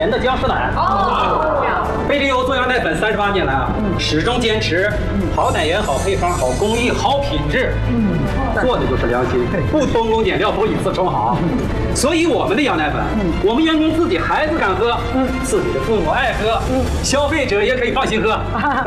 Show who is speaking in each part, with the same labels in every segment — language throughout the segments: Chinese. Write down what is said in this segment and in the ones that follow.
Speaker 1: 的姜丝奶。贝利优做羊奶粉38年来啊，始终坚持好奶源、好配方、好工艺、好品质，做的就是良心，不偷工减料，不以次充好。所以我们的羊奶粉，我们员工自己孩子敢喝，自己的父母爱喝，消费者也可以放心喝。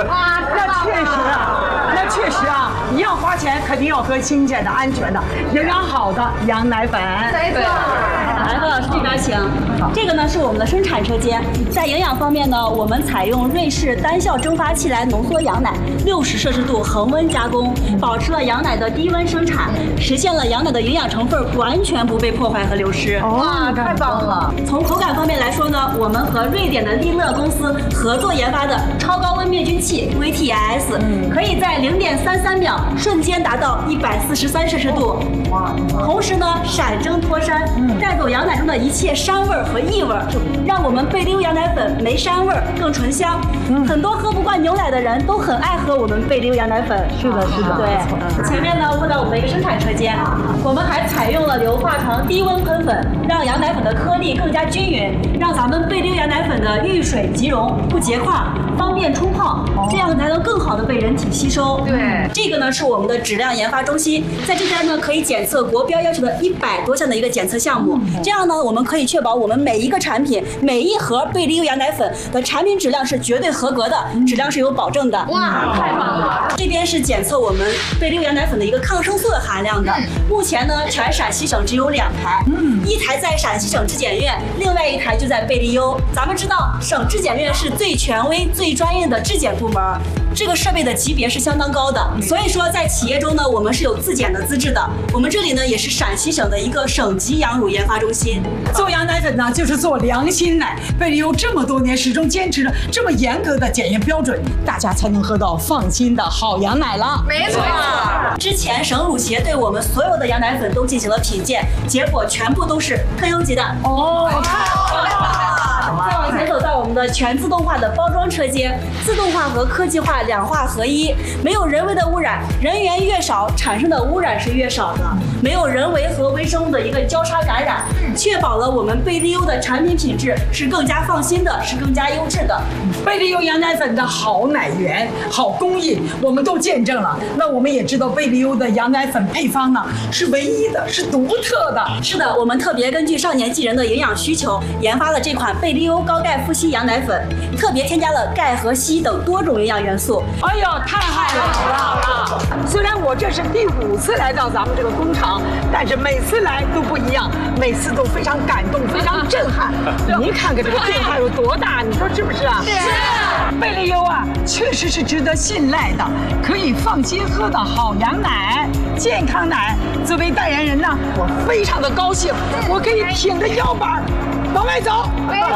Speaker 2: 那确实啊，你要花钱肯定要喝新鲜的、安全的、营养好的羊奶粉。
Speaker 3: 没错。来，何老师这边请。这个呢是我们的生产车间，在营养方面呢，我们采用瑞士单效蒸发器来浓缩羊奶，60摄氏度恒温加工，保持了羊奶的低温生产，实现了羊奶的营养成分完全不被破坏和流失。
Speaker 2: 哇，太棒了！
Speaker 3: 从口感方面来说呢，我们和瑞典的利乐公司合作研发的超高温灭菌器 VTS，可以在0.33秒瞬间达到143摄氏度，同时呢闪蒸脱膻，带走羊奶中的一切膻味和异味，让我们贝利优羊奶粉没膻味更醇香。很多喝不惯牛奶的人都很爱喝我们贝利优羊奶粉。
Speaker 2: 是的，是的。
Speaker 3: 对，前面呢问到我们的一个生产车间，我们还采用了硫化糖低温喷粉，让羊奶粉的颗粒更加均匀，让咱们贝利优羊奶粉的遇水即溶，不结块，方便冲泡，这样才能更好的被人体吸收。
Speaker 4: 对，
Speaker 3: 这个呢是我们的质量研发中心，在这边呢可以检测国标要求的100多项的一个检测项目，这样呢我们可以确保我们每一个产品、每一盒贝利优羊奶粉的产品质量是绝对合格的，质量是有保证的。
Speaker 4: 哇，太棒了！
Speaker 3: 这边是检测我们贝利优羊奶粉的一个抗生素的含量的，目前呢全陕西省只有2台，一台在陕西省质检院，另外一台就在贝利优。咱们知道省质检院是最权威、最专业的质检部门，这个设备的级别是相当高的，所以说在企业中呢，我们是有自检的资质的。我们这里呢也是陕西省的一个省级羊乳研发中心。
Speaker 2: 做羊奶粉呢，就是做良心奶。贝利优这么多年始终坚持着这么严格的检验标准，大家才能喝到放心的好羊奶了。
Speaker 4: 没错。
Speaker 3: 之前省乳协对我们所有的羊奶粉都进行了品鉴，结果全部都是特优级的。太好了！再往前走到我们的全自动化的包装车间，自动化和科技化2化合一，没有人为的污染，人员越少，产生的污染是越少的，没有人为和微生物的一个交叉感染，确保了我们贝利优的产品品质是更加放心的，是更加优质的。
Speaker 2: 贝利优羊奶粉的好奶源、好工艺，我们都见证了。那我们也知道贝利优的羊奶粉配方呢是唯一的，是独特的。
Speaker 3: 是的，我们特别根据少年纪人的营养需求，研发了这款贝利优高钙富硒羊奶粉，特别添加了钙和硒等多种营养元素。
Speaker 2: 哎呦，太好了！虽然我这是第5次来到咱们这个工厂，但是每次来都不一样，每次都非常感动，非常震撼。您看看这个变化有多大，你说是不是啊？是。贝利优啊，确实是值得信赖的，可以放心喝的好羊奶、健康奶。作为代言人呢，我非常的高兴，我可以挺着腰板往外走。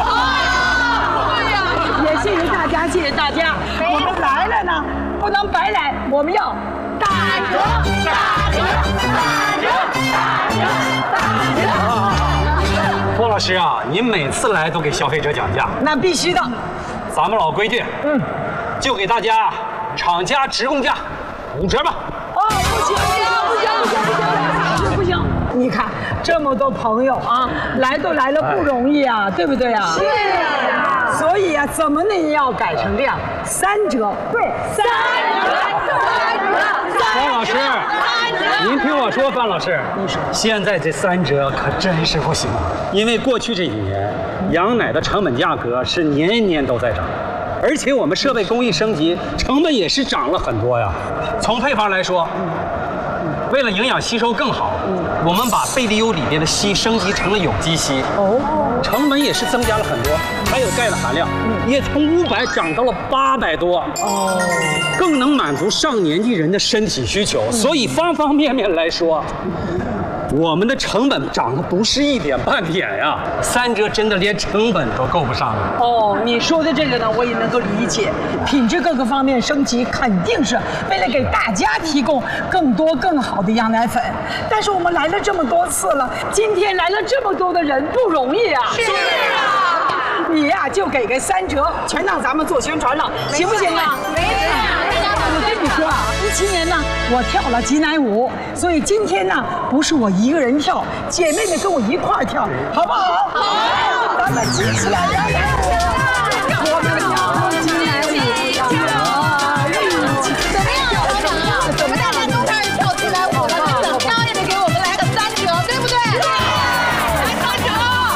Speaker 2: 也谢谢大家，谢谢大家。我们来了呢，不能白来，我们要打折、打折、打折、打折、打折。
Speaker 1: 郭老师啊，您每次来都给消费者讲价，
Speaker 2: 那必须的。
Speaker 1: 咱们老规矩，就给大家厂家直供价5折吧。
Speaker 2: 不行，不行！你看这么多朋友啊，来都来了不容易啊，对不对啊？是啊。所以啊，怎么呢也要改成这样，3折。对，3折。
Speaker 1: 方老师，您听我说，范老师，现在这3折可真是不行，因为过去这几年，羊奶的成本价格是年年都在涨。而且我们设备工艺升级，成本也是涨了很多呀。从配方来说，为了营养吸收更好，我们把贝利优里边的硒升级成了有机硒，成本也是增加了很多。还有钙的含量，也从500涨到了800多，更能满足上年纪人的身体需求。所以方方面面来说，我们的成本涨得不是一点半点呀，3折真的连成本都够不上了。
Speaker 2: 你说的这个呢，我也能够理解，品质各个方面升级，肯定是为了给大家提供更多更好的羊奶粉。但是我们来了这么多次了，今天来了这么多的人，不容易啊。
Speaker 4: 是啊，
Speaker 2: 你呀就给个3折，全让咱们做宣传了，行不行啊？
Speaker 4: 没错。
Speaker 2: 我跟你说啊，17年呢，我跳了挤奶舞，所以今天呢，不是我一个人跳，姐妹们跟我一块儿跳，好不好？好。 们集起来，我们要进来里跳。
Speaker 4: 怎么样，校长啊？我们大家都开始跳起来舞了，怎么着也得给我们来个3折，对不对？来3折！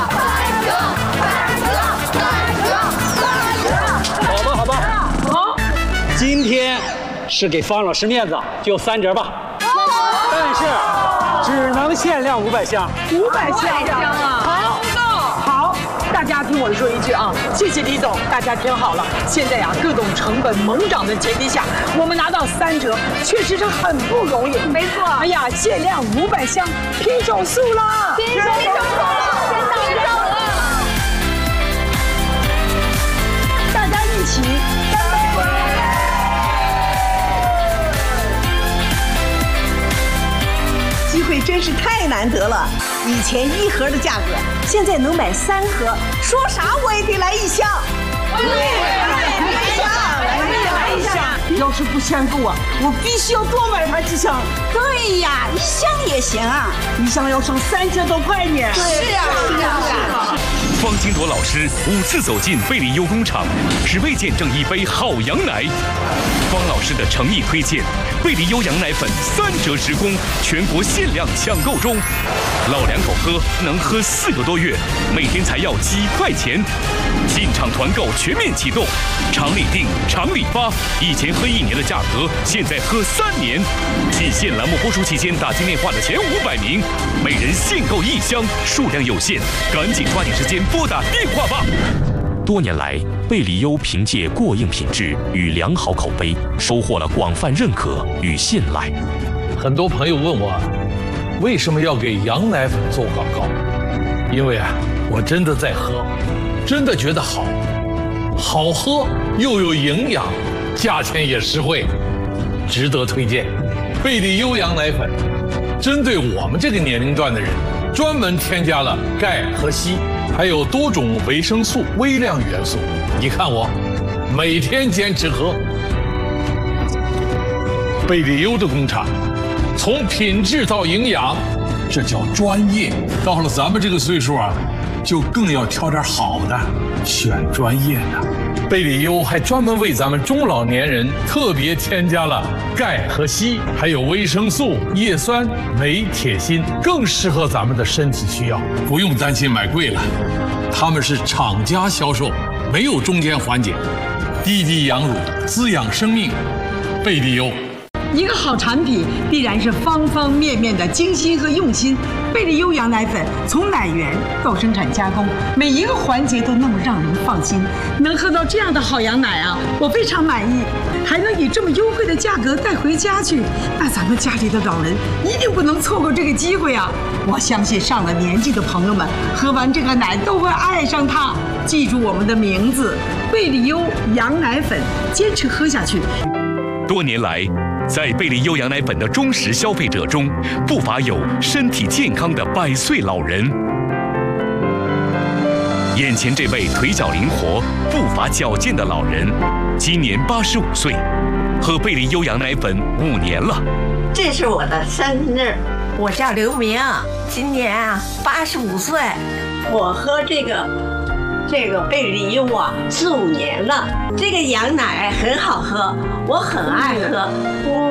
Speaker 1: 好吧，今天是给方老师面子，就3折吧。但是只能限量500箱。
Speaker 2: 500箱啊！好，大家听我说一句啊，谢谢李总，大家听好了。现在啊，各种成本猛涨的前提下，我们拿到3折，确实是很不容易。
Speaker 4: 没错。
Speaker 2: 哎呀，限量500箱，拼手速了！
Speaker 4: 拼手速了！
Speaker 2: 大家一起干杯！
Speaker 5: 机会真是太难得了，以前1盒的价格，现在能买3盒，说啥我也得来1箱。对，来一箱。
Speaker 2: 要是不嫌够啊，我必须要多买盘机箱。
Speaker 5: 对呀，1箱也行啊
Speaker 2: ，1箱要省3千多块呢。
Speaker 5: 是啊。
Speaker 6: 方金铎老师5次走进贝利优工厂，只为见证一杯好羊奶。方老师的诚意推荐，贝利优羊奶粉3折时供，全国限量抢购中。老两口喝能喝4个多月，每天才要几块钱。进场团购全面启动，厂里订，厂里发。以前喝1年的价格，现在喝3年。季限栏目播出期间打进电话的前500名，每人限购1箱，数量有限，赶紧抓紧时间拨打电话吧。多年来，贝利优凭借过硬品质与良好口碑，收获了广泛认可与信赖。
Speaker 7: 很多朋友问我，为什么要给羊奶粉做广告？因为我真的在喝，真的觉得好喝又有营养，价钱也实惠，值得推荐。贝利优羊奶粉针对我们这个年龄段的人，专门添加了钙和硒，还有多种维生素、微量元素。你看我每天坚持喝。贝利优的工厂，从品质到营养，这叫专业。到了咱们这个岁数就更要挑点好的，选专业的。贝利优还专门为咱们中老年人特别添加了钙和硒，还有维生素、叶酸、镁、铁、锌，更适合咱们的身体需要，不用担心买贵了。他们是厂家销售，没有中间环节，滴滴养乳，滋养生命。贝利优。
Speaker 2: 一个好产品必然是方方面面的精心和用心。贝利优羊奶粉从奶源到生产加工，每一个环节都那么让人放心。能喝到这样的好羊奶啊，我非常满意。还能以这么优惠的价格带回家去，那咱们家里的老人一定不能错过这个机会啊！我相信上了年纪的朋友们喝完这个奶都会爱上它。记住我们的名字，贝利优羊奶粉，坚持喝下去。
Speaker 6: 多年来，在贝利优羊奶粉的忠实消费者中，不乏有身体健康的100岁老人。眼前这位腿脚灵活、步伐矫健的老人，今年85岁，喝贝利优羊奶粉5年了。
Speaker 8: 这是我的生日，我叫刘明，今年85岁。我喝这个贝利优4、5年了，这个羊奶很好喝，我很爱喝。